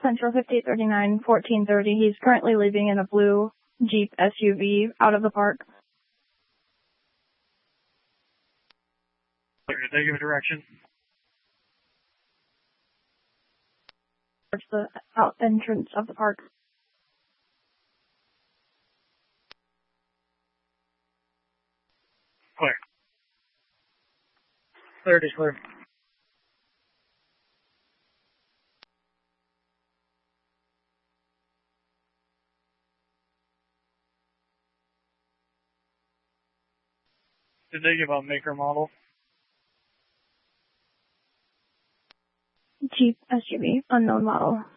Central 5839, 1430. He's currently leaving in a blue Jeep SUV out of the park. They give a direction. Towards the out entrance of the park. Clear. Clear is clear. Did they give a maker model? Jeep SUV, unknown model.